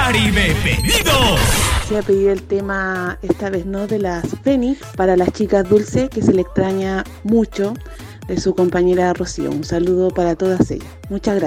Caribe Pedidos. Se ha pedido el tema, esta vez no, de las Fénix, para las chicas Dulce, que se le extraña mucho de su compañera Rocío. Un saludo para todas ellas. Muchas gracias.